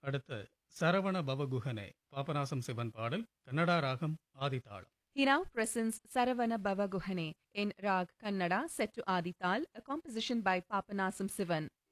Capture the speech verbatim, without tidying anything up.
அடுத்து சரவண பவகுஹனே பாபநாசம் சிவன் பாடல் கன்னடா ராகம் ஆதிதாளம். He now presents Saravana Bhava Guhane in Rag Kannada set to Adi Tal, a composition by Papanasam Sivan.